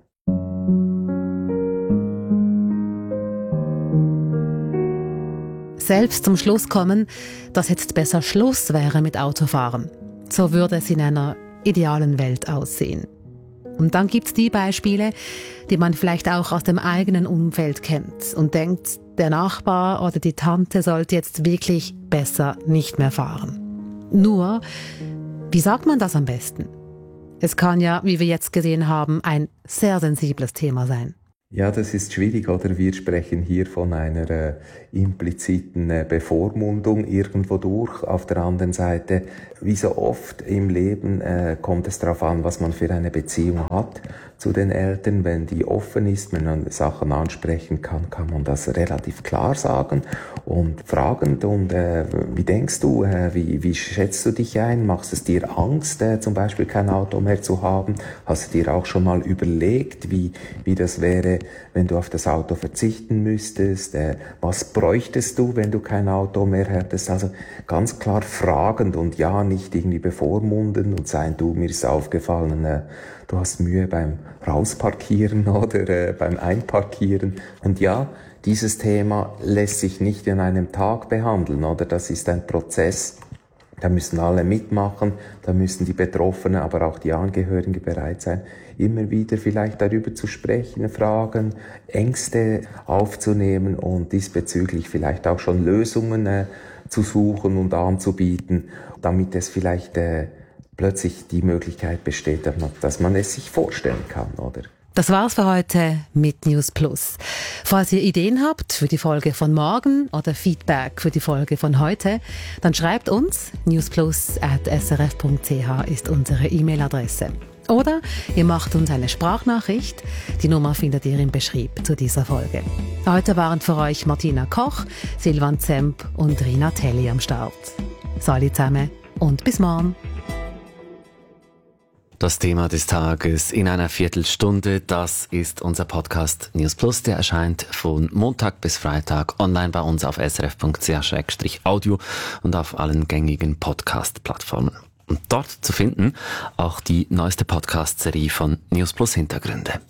Selbst zum Schluss kommen, dass jetzt besser Schluss wäre mit Autofahren. So würde es in einer idealen Welt aussehen. Und dann gibt's die Beispiele, die man vielleicht auch aus dem eigenen Umfeld kennt und denkt, der Nachbar oder die Tante sollte jetzt wirklich besser nicht mehr fahren. Nur, wie sagt man das am besten? Es kann ja, wie wir jetzt gesehen haben, ein sehr sensibles Thema sein. Ja, das ist schwierig, oder? Wir sprechen hier von einer impliziten Bevormundung irgendwo durch. Auf der anderen Seite, wie so oft im Leben, kommt es darauf an, was man für eine Beziehung hat zu den Eltern. Wenn die offen ist, wenn man Sachen ansprechen kann, kann man das relativ klar sagen und fragend. Und wie denkst du, wie schätzt du dich ein? Machst es dir Angst, zum Beispiel kein Auto mehr zu haben? Hast du dir auch schon mal überlegt, wie das wäre, wenn du auf das Auto verzichten müsstest? Was bräuchtest du, wenn du kein Auto mehr hättest? Also ganz klar fragend und ja, nicht irgendwie bevormunden und sein, du, mir ist aufgefallen, du hast Mühe beim Rausparkieren oder beim Einparkieren. Und ja, dieses Thema lässt sich nicht in einem Tag behandeln, oder? Das ist ein Prozess. Da müssen alle mitmachen, da müssen die Betroffenen, aber auch die Angehörigen bereit sein, immer wieder vielleicht darüber zu sprechen, Fragen, Ängste aufzunehmen und diesbezüglich vielleicht auch schon Lösungen zu suchen und anzubieten, damit es vielleicht plötzlich die Möglichkeit besteht, dass man es sich vorstellen kann, oder? Das war's für heute mit News Plus. Falls ihr Ideen habt für die Folge von morgen oder Feedback für die Folge von heute, dann schreibt uns. newsplus@srf.ch ist unsere E-Mail-Adresse. Oder ihr macht uns eine Sprachnachricht. Die Nummer findet ihr im Beschrieb zu dieser Folge. Heute waren für euch Martina Koch, Silvan Zemp und Rina Telli am Start. Salut zusammen und bis morgen. Das Thema des Tages in einer Viertelstunde, das ist unser Podcast News Plus. Der erscheint von Montag bis Freitag online bei uns auf srf.ch/audio und auf allen gängigen Podcast-Plattformen. Und dort zu finden auch die neueste Podcast-Serie von News Plus Hintergründe.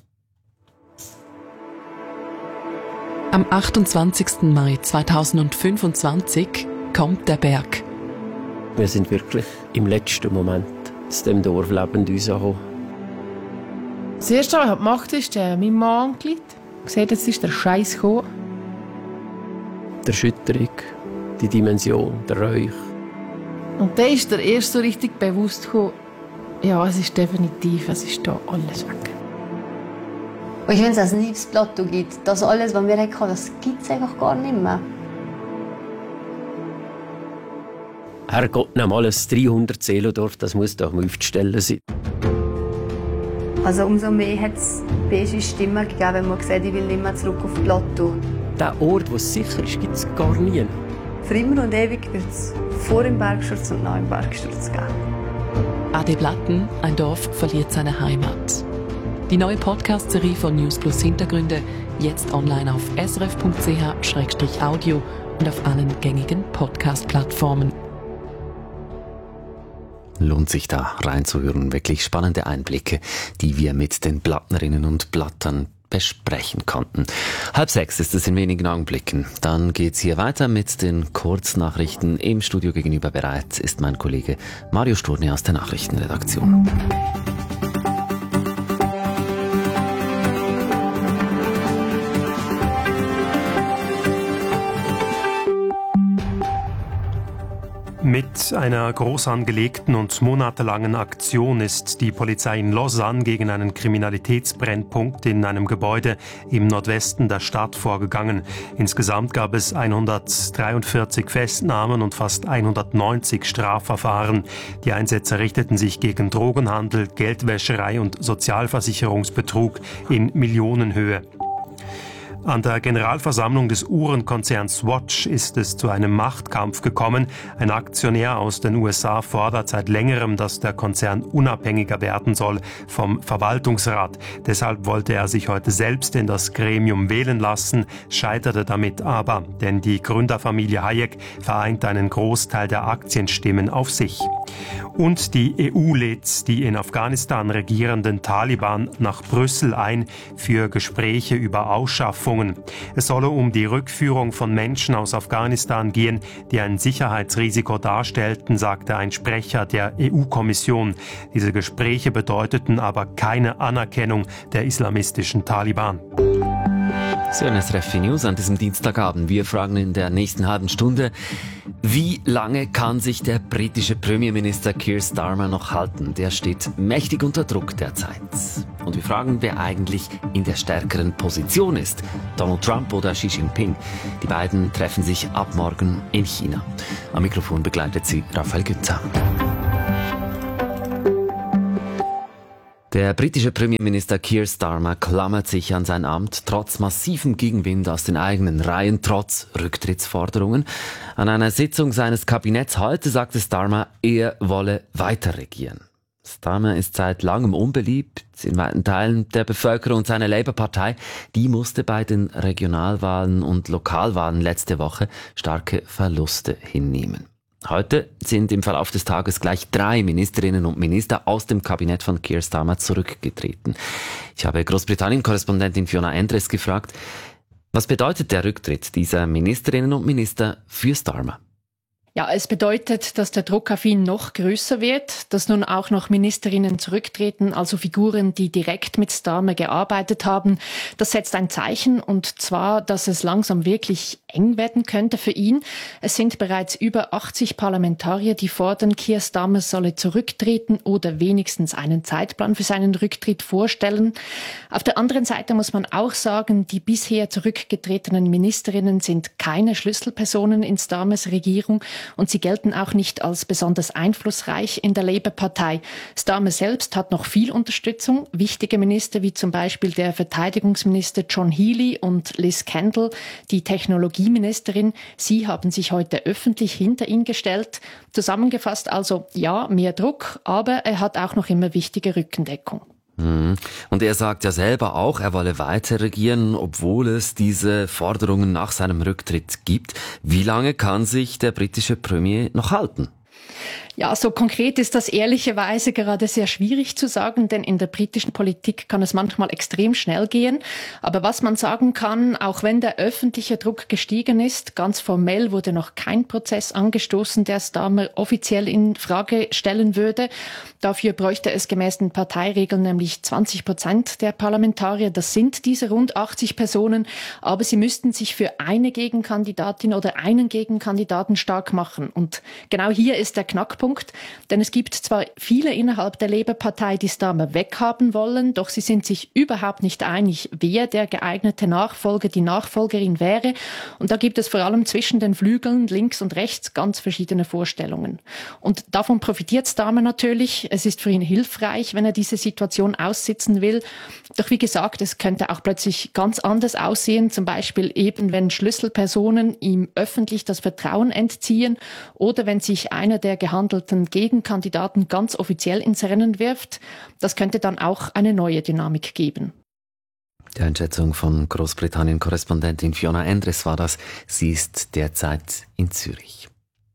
Am 28. Mai 2025 kommt der Berg. Wir sind wirklich im letzten Moment aus dem Dorf lebend rausgekommen. Das Erste, was ich gemacht habe, ist mein Mann angerufen. Gesagt, jetzt ist der Scheiß gekommen. Die Erschütterung, die Dimension, der Räuch. Und dann ist der erst so richtig bewusst gekommen, ja, es ist definitiv, es ist da alles weg. Und wenn es ein neues Plateau gibt, das alles, was wir hatten, das gibt es einfach gar nicht mehr. Herrgott, nimm alles 300 Seelendorf, das muss doch mal aufzustellen sein. Also umso mehr hat es beige Stimmen gegeben, wenn man gesagt, ich will nicht mehr zurück auf Plateau. Der Ort, wo es sicher ist, gibt es gar nie. Für immer und ewig wird es vor dem Bergsturz und nach dem Bergsturz geben. Ade Blatten, ein Dorf verliert seine Heimat. Die neue Podcast-Serie von News Plus Hintergründe, jetzt online auf srf.ch/audio und auf allen gängigen Podcast-Plattformen. Lohnt sich da reinzuhören. Wirklich spannende Einblicke, die wir mit den Blattnerinnen und Blattern besprechen konnten. 5:30 ist es in wenigen Augenblicken. Dann geht's hier weiter mit den Kurznachrichten. Im Studio gegenüber bereit ist mein Kollege Mario Sturni aus der Nachrichtenredaktion. Mit einer groß angelegten und monatelangen Aktion ist die Polizei in Lausanne gegen einen Kriminalitätsbrennpunkt in einem Gebäude im Nordwesten der Stadt vorgegangen. Insgesamt gab es 143 Festnahmen und fast 190 Strafverfahren. Die Einsätze richteten sich gegen Drogenhandel, Geldwäscherei und Sozialversicherungsbetrug in Millionenhöhe. An der Generalversammlung des Uhrenkonzerns Swatch ist es zu einem Machtkampf gekommen. Ein Aktionär aus den USA fordert seit längerem, dass der Konzern unabhängiger werden soll vom Verwaltungsrat. Deshalb wollte er sich heute selbst in das Gremium wählen lassen, scheiterte damit aber, denn die Gründerfamilie Hayek vereint einen Großteil der Aktienstimmen auf sich. Und die EU lädt die in Afghanistan regierenden Taliban nach Brüssel ein für Gespräche über Ausschaffungen. Es solle um die Rückführung von Menschen aus Afghanistan gehen, die ein Sicherheitsrisiko darstellten, sagte ein Sprecher der EU-Kommission. Diese Gespräche bedeuteten aber keine Anerkennung der islamistischen Taliban. So, ein SRF News an diesem Dienstagabend. Wir fragen in der nächsten halben Stunde, wie lange kann sich der britische Premierminister Keir Starmer noch halten? Der steht mächtig unter Druck derzeit. Und wir fragen, wer eigentlich in der stärkeren Position ist. Donald Trump oder Xi Jinping? Die beiden treffen sich ab morgen in China. Am Mikrofon begleitet sie Raphael Günther. Der britische Premierminister Keir Starmer klammert sich an sein Amt, trotz massivem Gegenwind aus den eigenen Reihen, trotz Rücktrittsforderungen. An einer Sitzung seines Kabinetts heute sagte Starmer, er wolle weiter regieren. Starmer ist seit langem unbeliebt in weiten Teilen der Bevölkerung und seine Labour-Partei, die musste bei den Regionalwahlen und Lokalwahlen letzte Woche starke Verluste hinnehmen. Heute sind im Verlauf des Tages gleich 3 Ministerinnen und Minister aus dem Kabinett von Keir Starmer zurückgetreten. Ich habe Großbritannien-Korrespondentin Fiona Endres gefragt, was bedeutet der Rücktritt dieser Ministerinnen und Minister für Starmer? Ja, es bedeutet, dass der Druck auf ihn noch größer wird, dass nun auch noch Ministerinnen zurücktreten, also Figuren, die direkt mit Starmer gearbeitet haben. Das setzt ein Zeichen, und zwar, dass es langsam wirklich eng werden könnte für ihn. Es sind bereits über 80 Parlamentarier, die fordern, Keir Starmer solle zurücktreten oder wenigstens einen Zeitplan für seinen Rücktritt vorstellen. Auf der anderen Seite muss man auch sagen, die bisher zurückgetretenen Ministerinnen sind keine Schlüsselpersonen in Starmers Regierung und sie gelten auch nicht als besonders einflussreich in der Labour-Partei. Starmer selbst hat noch viel Unterstützung. Wichtige Minister wie zum Beispiel der Verteidigungsminister John Healey und Liz Kendall, die Technologieministerin, sie haben sich heute öffentlich hinter ihn gestellt. Zusammengefasst also, ja, mehr Druck, aber er hat auch noch immer wichtige Rückendeckung. Und er sagt ja selber auch, er wolle weiter regieren, obwohl es diese Forderungen nach seinem Rücktritt gibt. Wie lange kann sich der britische Premier noch halten? Ja, so konkret ist das ehrlicherweise gerade sehr schwierig zu sagen, denn in der britischen Politik kann es manchmal extrem schnell gehen. Aber was man sagen kann, auch wenn der öffentliche Druck gestiegen ist, ganz formell wurde noch kein Prozess angestoßen, der Starmer offiziell in Frage stellen würde. Dafür bräuchte es gemäß den Parteiregeln nämlich 20% der Parlamentarier. Das sind diese rund 80 Personen, aber sie müssten sich für eine Gegenkandidatin oder einen Gegenkandidaten stark machen. Und genau hier ist der Knackpunkt. Denn es gibt zwar viele innerhalb der Labour-Partei, die Starmer weghaben wollen, doch sie sind sich überhaupt nicht einig, wer der geeignete Nachfolger, die Nachfolgerin wäre. Und da gibt es vor allem zwischen den Flügeln links und rechts ganz verschiedene Vorstellungen. Und davon profitiert Starmer natürlich. Es ist für ihn hilfreich, wenn er diese Situation aussitzen will. Doch wie gesagt, es könnte auch plötzlich ganz anders aussehen, zum Beispiel eben, wenn Schlüsselpersonen ihm öffentlich das Vertrauen entziehen oder wenn sich einer der gehandelten Gegenkandidaten ganz offiziell ins Rennen wirft. Das könnte dann auch eine neue Dynamik geben. Die Einschätzung von Großbritannien-Korrespondentin Fiona Endres war das. Sie ist derzeit in Zürich.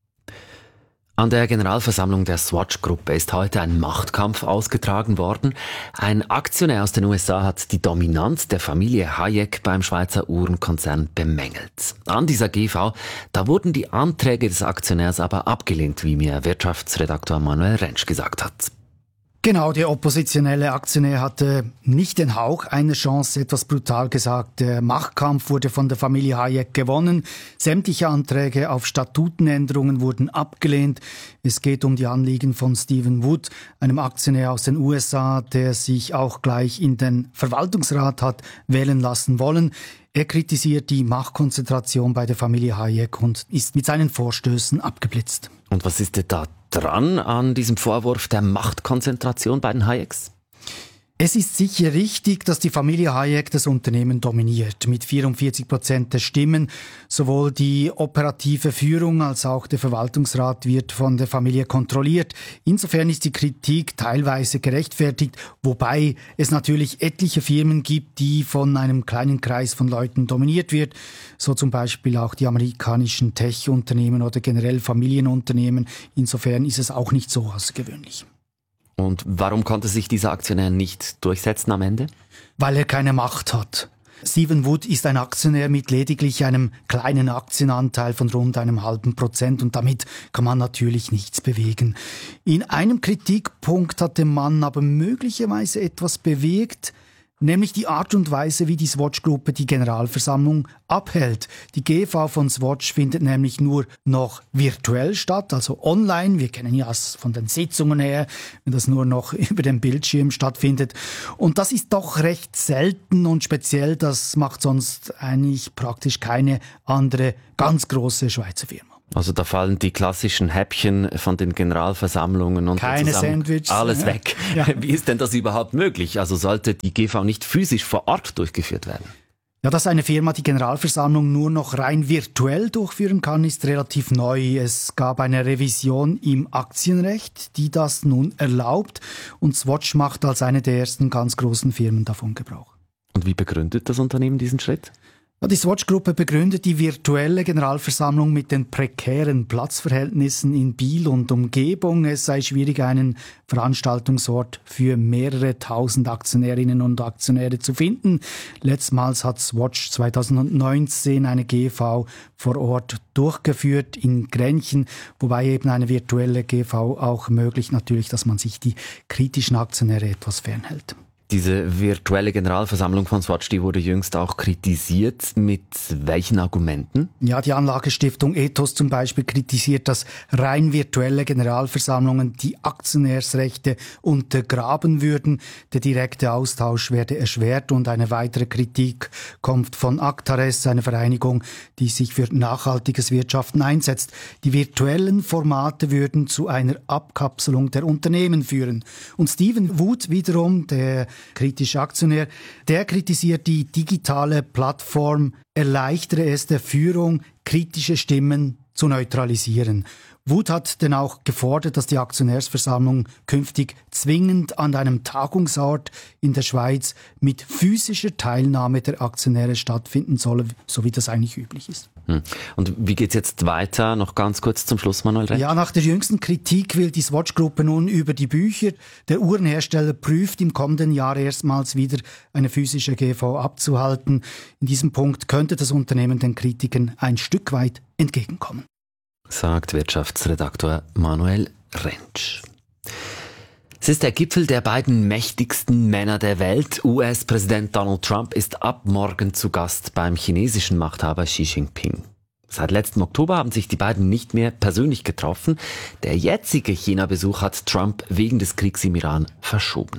An der Generalversammlung der Swatch-Gruppe ist heute ein Machtkampf ausgetragen worden. Ein Aktionär aus den USA hat die Dominanz der Familie Hayek beim Schweizer Uhrenkonzern bemängelt. An dieser GV, da wurden die Anträge des Aktionärs aber abgelehnt, wie mir Wirtschaftsredaktor Manuel Rentsch gesagt hat. Genau, der oppositionelle Aktionär hatte nicht den Hauch einer Chance, etwas brutal gesagt. Der Machtkampf wurde von der Familie Hayek gewonnen. Sämtliche Anträge auf Statutenänderungen wurden abgelehnt. Es geht um die Anliegen von Stephen Wood, einem Aktionär aus den USA, der sich auch gleich in den Verwaltungsrat hat wählen lassen wollen. Er kritisiert die Machtkonzentration bei der Familie Hayek und ist mit seinen Vorstößen abgeblitzt. Und was ist denn da dran an diesem Vorwurf der Machtkonzentration bei den Hayeks? Es ist sicher richtig, dass die Familie Hayek das Unternehmen dominiert. Mit 44% der Stimmen. Sowohl die operative Führung als auch der Verwaltungsrat wird von der Familie kontrolliert. Insofern ist die Kritik teilweise gerechtfertigt, wobei es natürlich etliche Firmen gibt, die von einem kleinen Kreis von Leuten dominiert wird. So zum Beispiel auch die amerikanischen Tech-Unternehmen oder generell Familienunternehmen. Insofern ist es auch nicht so außergewöhnlich. Und warum konnte sich dieser Aktionär nicht durchsetzen am Ende? Weil er keine Macht hat. Stephen Wood ist ein Aktionär mit lediglich einem kleinen Aktienanteil von rund 0,5% und damit kann man natürlich nichts bewegen. In einem Kritikpunkt hat der Mann aber möglicherweise etwas bewegt, nämlich die Art und Weise, wie die Swatch-Gruppe die Generalversammlung abhält. Die GV von Swatch findet nämlich nur noch virtuell statt, also online. Wir kennen ja es von den Sitzungen her, wenn das nur noch über den Bildschirm stattfindet. Und das ist doch recht selten und speziell. Das macht sonst eigentlich praktisch keine andere ganz große Schweizer Firma. Also da fallen die klassischen Häppchen von den Generalversammlungen und keine Sandwiches, alles weg. Ja. Wie ist denn das überhaupt möglich? Also sollte die GV nicht physisch vor Ort durchgeführt werden? Ja, dass eine Firma die Generalversammlung nur noch rein virtuell durchführen kann, ist relativ neu. Es gab eine Revision im Aktienrecht, die das nun erlaubt. Und Swatch macht als eine der ersten ganz großen Firmen davon Gebrauch. Und wie begründet das Unternehmen diesen Schritt? Die Swatch-Gruppe begründet die virtuelle Generalversammlung mit den prekären Platzverhältnissen in Biel und Umgebung. Es sei schwierig, einen Veranstaltungsort für mehrere tausend Aktionärinnen und Aktionäre zu finden. Letztmals hat Swatch 2019 eine GV vor Ort durchgeführt in Grenchen, wobei eben eine virtuelle GV auch ermöglicht natürlich, dass man sich die kritischen Aktionäre etwas fernhält. Diese virtuelle Generalversammlung von Swatch, die wurde jüngst auch kritisiert. Mit welchen Argumenten? Ja, die Anlagestiftung Ethos zum Beispiel kritisiert, dass rein virtuelle Generalversammlungen die Aktionärsrechte untergraben würden. Der direkte Austausch werde erschwert und eine weitere Kritik kommt von Actares, eine Vereinigung, die sich für nachhaltiges Wirtschaften einsetzt. Die virtuellen Formate würden zu einer Abkapselung der Unternehmen führen. Und Stephen Wood wiederum, der kritische Aktionär, der kritisiert, die digitale Plattform erleichtere es der Führung, kritische Stimmen zu neutralisieren. Wood hat denn auch gefordert, dass die Aktionärsversammlung künftig zwingend an einem Tagungsort in der Schweiz mit physischer Teilnahme der Aktionäre stattfinden solle, so wie das eigentlich üblich ist. Und wie geht's jetzt weiter? Noch ganz kurz zum Schluss, Manuel Rentsch. Ja, nach der jüngsten Kritik will die Swatch-Gruppe nun über die Bücher. Der Uhrenhersteller prüft im kommenden Jahr erstmals wieder eine physische GV abzuhalten. In diesem Punkt könnte das Unternehmen den Kritikern ein Stück weit entgegenkommen. Sagt Wirtschaftsredaktor Manuel Rentsch. Es ist der Gipfel der beiden mächtigsten Männer der Welt. US-Präsident Donald Trump ist ab morgen zu Gast beim chinesischen Machthaber Xi Jinping. Seit letztem Oktober haben sich die beiden nicht mehr persönlich getroffen. Der jetzige China-Besuch hat Trump wegen des Kriegs im Iran verschoben.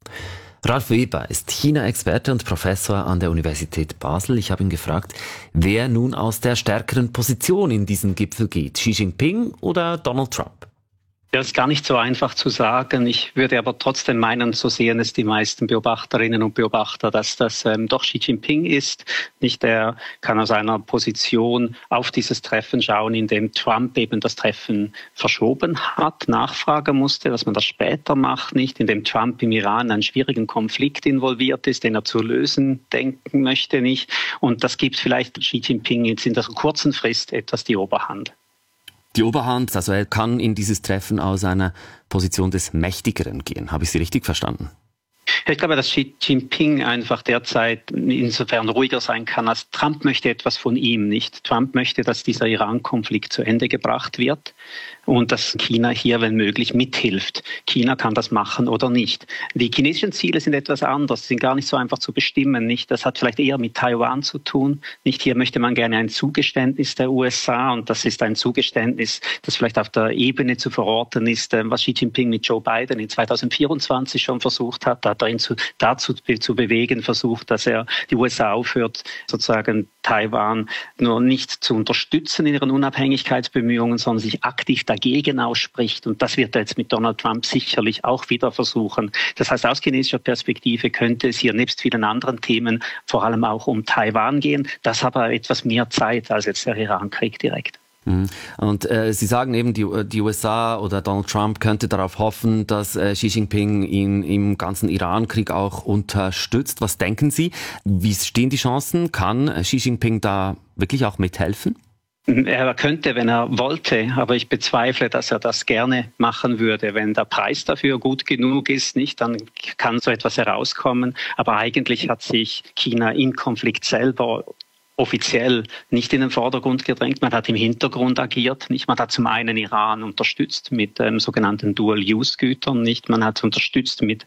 Ralf Weber ist China-Experte und Professor an der Universität Basel. Ich habe ihn gefragt, wer nun aus der stärkeren Position in diesen Gipfel geht, Xi Jinping oder Donald Trump? Das ist gar nicht so einfach zu sagen. Ich würde aber trotzdem meinen, so sehen es die meisten Beobachterinnen und Beobachter, dass das doch Xi Jinping ist. Nicht er kann aus einer Position auf dieses Treffen schauen, in dem Trump eben das Treffen verschoben hat, nachfragen musste, dass man das später macht, nicht, in dem Trump im Iran einen schwierigen Konflikt involviert ist, den er zu lösen denken möchte, nicht. Und das gibt vielleicht Xi Jinping jetzt in der kurzen Frist etwas die Oberhand. Die Oberhand, also er kann in dieses Treffen aus einer Position des Mächtigeren gehen. Habe ich Sie richtig verstanden? Ich glaube, dass Xi Jinping einfach derzeit insofern ruhiger sein kann, als Trump möchte etwas von ihm nicht. Trump möchte, dass dieser Iran-Konflikt zu Ende gebracht wird und dass China hier, wenn möglich, mithilft. China kann das machen oder nicht. Die chinesischen Ziele sind etwas anders, sind gar nicht so einfach zu bestimmen. Nicht? Das hat vielleicht eher mit Taiwan zu tun. Nicht hier möchte man gerne ein Zugeständnis der USA und das ist ein Zugeständnis, das vielleicht auf der Ebene zu verorten ist, was Xi Jinping mit Joe Biden in 2024 schon versucht hat. Da hat er ihn dazu zu bewegen versucht, dass er die USA aufhört, sozusagen Taiwan nur nicht zu unterstützen in ihren Unabhängigkeitsbemühungen, sondern sich aktiv dagegen ausspricht. Und das wird er jetzt mit Donald Trump sicherlich auch wieder versuchen. Das heißt, aus chinesischer Perspektive könnte es hier nebst vielen anderen Themen vor allem auch um Taiwan gehen. Das aber etwas mehr Zeit als jetzt der Iran-Krieg direkt. Und Sie sagen eben, die USA oder Donald Trump könnte darauf hoffen, dass Xi Jinping ihn im ganzen Iran-Krieg auch unterstützt. Was denken Sie? Wie stehen die Chancen? Kann Xi Jinping da wirklich auch mithelfen? Er könnte, wenn er wollte, aber ich bezweifle, dass er das gerne machen würde. Wenn der Preis dafür gut genug ist, nicht, dann kann so etwas herauskommen. Aber eigentlich hat sich China im Konflikt selber offiziell nicht in den Vordergrund gedrängt. Man hat im Hintergrund agiert. Nicht? Man hat zum einen Iran unterstützt mit sogenannten Dual-Use-Gütern. Nicht? Man hat unterstützt mit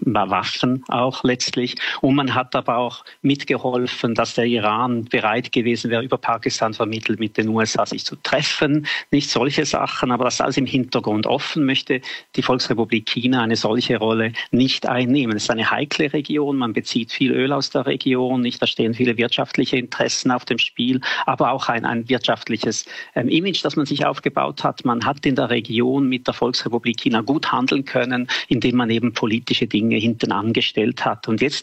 Waffen auch letztlich. Und man hat aber auch mitgeholfen, dass der Iran bereit gewesen wäre, über Pakistan vermittelt mit den USA sich zu treffen. Nicht solche Sachen, aber das alles im Hintergrund offen möchte die Volksrepublik China eine solche Rolle nicht einnehmen. Es ist eine heikle Region. Man bezieht viel Öl aus der Region. Nicht? Da stehen viele wirtschaftliche Interessen auf dem Spiel, aber auch ein wirtschaftliches Image, das man sich aufgebaut hat. Man hat in der Region mit der Volksrepublik China gut handeln können, indem man eben politische Dinge hinten angestellt hat. Und jetzt